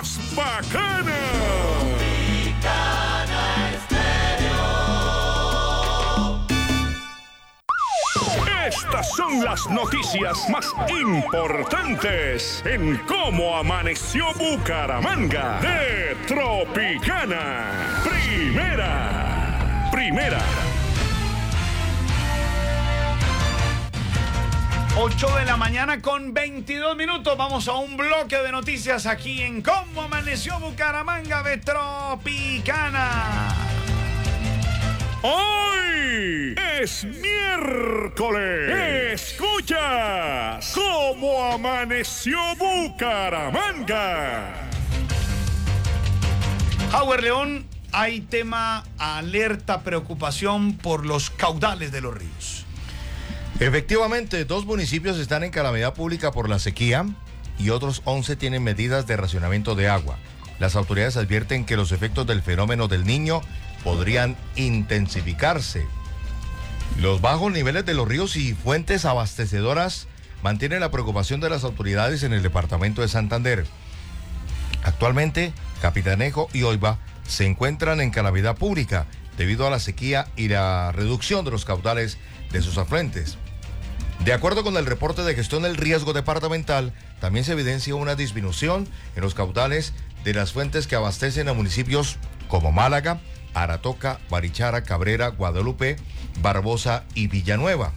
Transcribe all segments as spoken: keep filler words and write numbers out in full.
más bacana. Estas son las noticias más importantes en Cómo Amaneció Bucaramanga de Tropicana. Primera, primera. ocho de la mañana con veintidós minutos. Vamos a un bloque de noticias aquí en Cómo Amaneció Bucaramanga de Tropicana. Hoy es miércoles. Escuchas Cómo Amaneció Bucaramanga. Howard León, hay tema, alerta, preocupación por los caudales de los ríos. Efectivamente, dos municipios están en calamidad pública por la sequía y otros once tienen medidas de racionamiento de agua. Las autoridades advierten que los efectos del fenómeno del Niño podrían intensificarse. Los bajos niveles de los ríos y fuentes abastecedoras mantienen la preocupación de las autoridades en el departamento de Santander. Actualmente, Capitanejo y Oiba se encuentran en calamidad pública debido a la sequía y la reducción de los caudales de sus afluentes. De acuerdo con el reporte de gestión del riesgo departamental, también se evidencia una disminución en los caudales de las fuentes que abastecen a municipios como Málaga, Aratoca, Barichara, Cabrera, Guadalupe, Barbosa y Villanueva.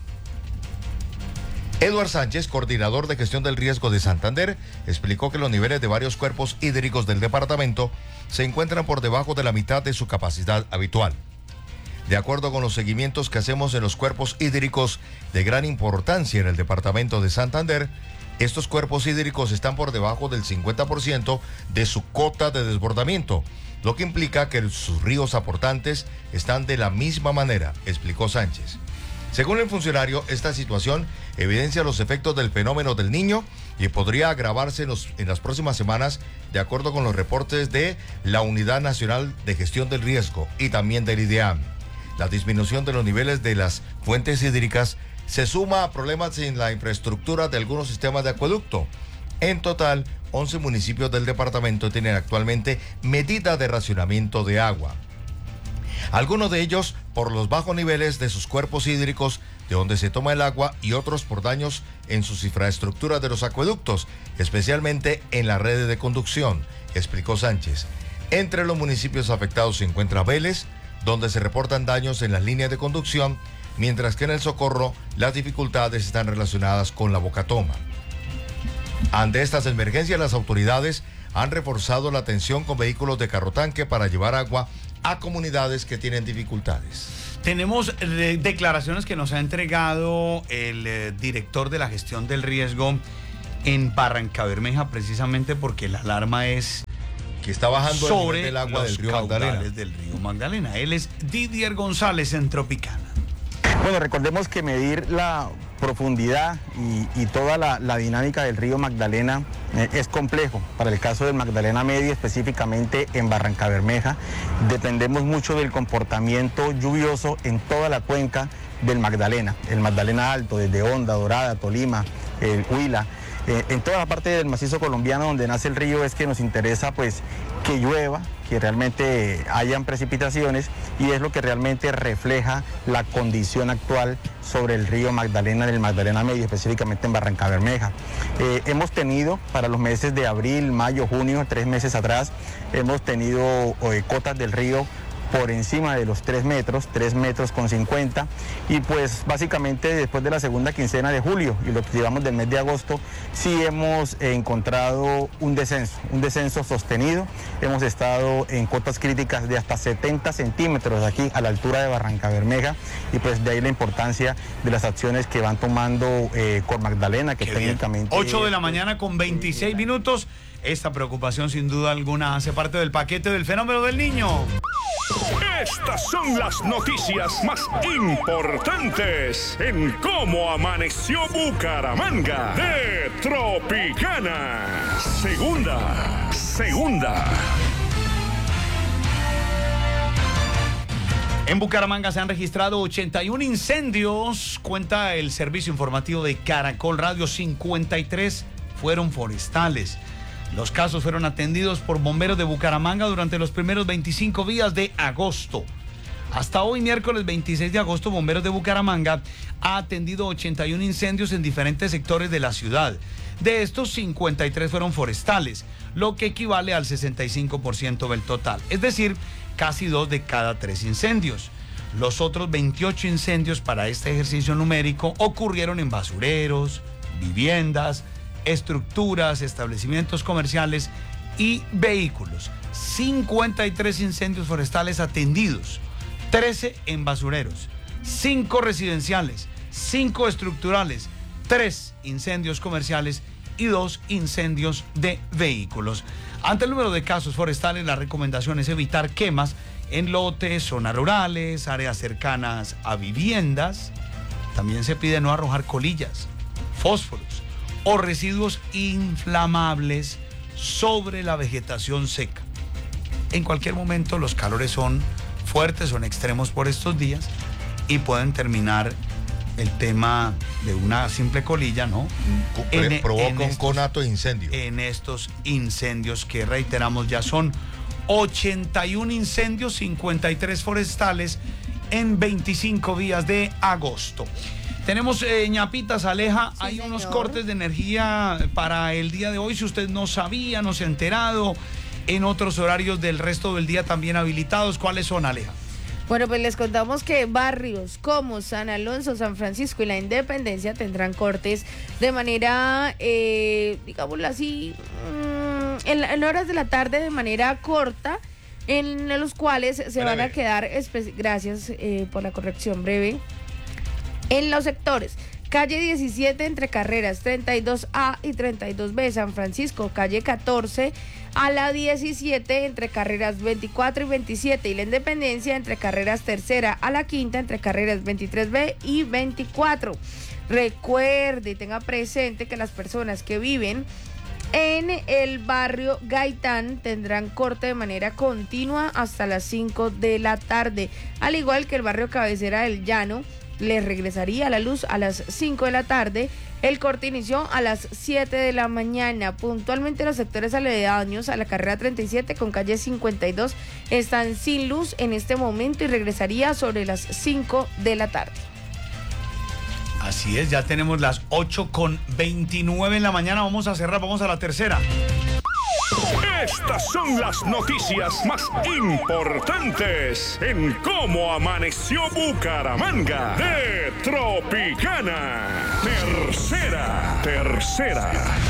Eduard Sánchez, coordinador de gestión del riesgo de Santander, explicó que los niveles de varios cuerpos hídricos del departamento se encuentran por debajo de la mitad de su capacidad habitual. De acuerdo con los seguimientos que hacemos en los cuerpos hídricos de gran importancia en el departamento de Santander, estos cuerpos hídricos están por debajo del cincuenta por ciento de su cota de desbordamiento, lo que implica que sus ríos aportantes están de la misma manera, explicó Sánchez. Según el funcionario, esta situación evidencia los efectos del fenómeno del Niño y podría agravarse en, los, en las próximas semanas, de acuerdo con los reportes de la Unidad Nacional de Gestión del Riesgo y también del IDEAM. La disminución de los niveles de las fuentes hídricas se suma a problemas en la infraestructura de algunos sistemas de acueducto. En total, once municipios del departamento tienen actualmente medida de racionamiento de agua. Algunos de ellos por los bajos niveles de sus cuerpos hídricos de donde se toma el agua y otros por daños en sus infraestructuras de los acueductos, especialmente en la red de conducción, explicó Sánchez. Entre los municipios afectados se encuentra Vélez, donde se reportan daños en las líneas de conducción, mientras que en el Socorro las dificultades están relacionadas con la bocatoma. Ante estas emergencias, las autoridades han reforzado la atención con vehículos de carrotanque para llevar agua a comunidades que tienen dificultades. Tenemos eh, declaraciones que nos ha entregado el eh, director de la gestión del riesgo en Barrancabermeja, precisamente porque la alarma es que está bajando sobre el nivel del agua los del río caudales Magdalena. del río Magdalena. Él es Didier González en Tropicana. Bueno, recordemos que medir la profundidad y, y toda la, la dinámica del río Magdalena eh, es complejo. Para el caso del Magdalena Medio, específicamente en Barrancabermeja, dependemos mucho del comportamiento lluvioso en toda la cuenca del Magdalena. El Magdalena Alto, desde Honda, Dorada, Tolima, el Huila. Eh, en toda la parte del macizo colombiano donde nace el río es que nos interesa pues que llueva, que realmente hayan precipitaciones, y es lo que realmente refleja la condición actual sobre el río Magdalena, del Magdalena Medio, específicamente en Barrancabermeja. Eh, hemos tenido para los meses de abril, mayo, junio, tres meses atrás, hemos tenido eh, cotas del río por encima de los tres metros, tres metros con cincuenta, y pues básicamente después de la segunda quincena de julio y lo que llevamos del mes de agosto, sí hemos encontrado un descenso, un descenso sostenido. Hemos estado en cotas críticas de hasta setenta centímetros aquí a la altura de Barrancabermeja, y pues de ahí la importancia de las acciones que van tomando eh, Cor Magdalena, que Qué técnicamente... bien. ocho de la mañana con veintiséis minutos. Esta preocupación sin duda alguna hace parte del paquete del fenómeno del Niño. Estas son las noticias más importantes en Cómo Amaneció Bucaramanga de Tropicana. Segunda, segunda. En Bucaramanga se han registrado ochenta y uno incendios, cuenta el servicio informativo de Caracol Radio. Cincuenta y tres fueron forestales. Los casos fueron atendidos por bomberos de Bucaramanga durante los primeros veinticinco días de agosto. Hasta hoy, miércoles veintiséis de agosto, Bomberos de Bucaramanga ha atendido ochenta y uno incendios en diferentes sectores de la ciudad. De estos, cincuenta y tres fueron forestales, lo que equivale al sesenta y cinco por ciento del total, es decir, casi dos de cada tres incendios. Los otros veintiocho incendios para este ejercicio numérico ocurrieron en basureros, viviendas, estructuras, establecimientos comerciales y vehículos. cincuenta y tres incendios forestales atendidos, trece en basureros, cinco residenciales, cinco estructurales, tres incendios comerciales y dos incendios de vehículos. Ante el número de casos forestales, la recomendación es evitar quemas en lotes, zonas rurales, áreas cercanas a viviendas. También se pide no arrojar colillas, fósforos o residuos inflamables sobre la vegetación seca. En cualquier momento los calores son fuertes, son extremos por estos días y pueden terminar el tema de una simple colilla, ¿no? En, provoca en un estos, conato de incendio. En estos incendios que, reiteramos, ya son ochenta y uno incendios, cincuenta y tres forestales en veinticinco días de agosto. Tenemos eh, ñapitas, Aleja, sí, hay señor. Unos cortes de energía para el día de hoy. Si usted no sabía, no se ha enterado, en otros horarios del resto del día también habilitados. ¿Cuáles son, Aleja? Bueno, pues les contamos que barrios como San Alonso, San Francisco y La Independencia tendrán cortes de manera, eh, digámoslo así, mmm, en, en horas de la tarde de manera corta, en los cuales se breve. van a quedar, gracias eh, por la corrección breve, en los sectores calle diecisiete entre carreras treinta y dos A y treinta y dos B, San Francisco, calle catorce a la diecisiete entre carreras veinticuatro y veintisiete, y La Independencia entre carreras tercera a la quinta entre carreras veintitrés B y veinticuatro. Recuerde y tenga presente que las personas que viven en el barrio Gaitán tendrán corte de manera continua hasta las cinco de la tarde, al igual que el barrio Cabecera del Llano les regresaría la luz a las cinco de la tarde. El corte inició a las siete de la mañana. Puntualmente los sectores aledaños a la carrera treinta y siete con calle cincuenta y dos están sin luz en este momento y regresaría sobre las cinco de la tarde. Así es, ya tenemos las ocho con veintinueve en la mañana. Vamos a cerrar, vamos a la tercera. Estas son las noticias más importantes en Cómo Amaneció Bucaramanga de Tropicana. Tercera, tercera.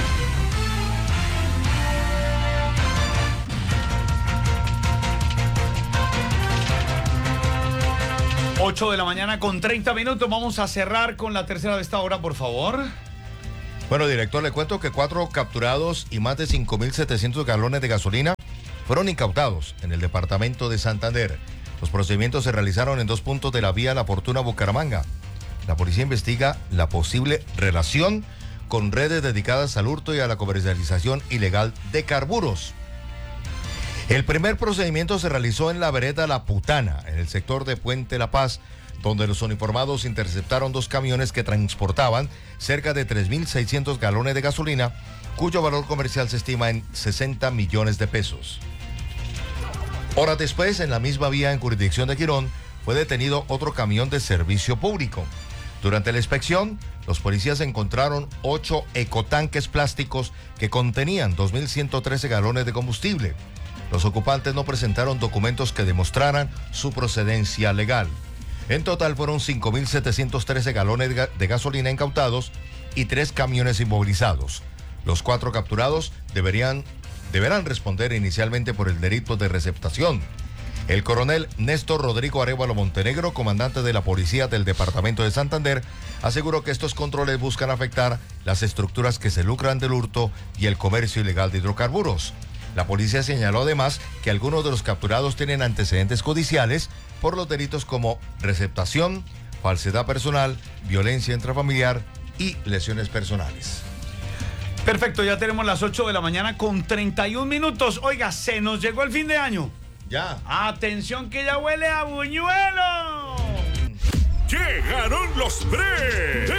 ocho de la mañana con treinta minutos. Vamos a cerrar con la tercera de esta hora, por favor. Bueno, director, le cuento que cuatro capturados y más de cinco mil setecientos galones de gasolina fueron incautados en el departamento de Santander. Los procedimientos se realizaron en dos puntos de la vía La Fortuna Bucaramanga. La policía investiga la posible relación con redes dedicadas al hurto y a la comercialización ilegal de carburos. El primer procedimiento se realizó en la vereda La Putana, en el sector de Puente La Paz, donde los uniformados interceptaron dos camiones que transportaban cerca de tres mil seiscientos galones de gasolina, cuyo valor comercial se estima en sesenta millones de pesos. Horas después, en la misma vía en jurisdicción de Girón, fue detenido otro camión de servicio público. Durante la inspección, los policías encontraron ocho ecotanques plásticos que contenían dos mil ciento trece galones de combustible. Los ocupantes no presentaron documentos que demostraran su procedencia legal. En total fueron cinco mil setecientos trece galones de, ga de gasolina incautados y tres camiones inmovilizados. Los cuatro capturados deberían, deberán responder inicialmente por el delito de receptación. El coronel Néstor Rodrigo Arévalo Montenegro, comandante de la policía del departamento de Santander, aseguró que estos controles buscan afectar las estructuras que se lucran del hurto y el comercio ilegal de hidrocarburos. La policía señaló además que algunos de los capturados tienen antecedentes judiciales por los delitos como receptación, falsedad personal, violencia intrafamiliar y lesiones personales. Perfecto, ya tenemos las ocho de la mañana con treinta y un minutos. Oiga, se nos llegó el fin de año. Ya. Atención que ya huele a buñuelo. Llegaron los breves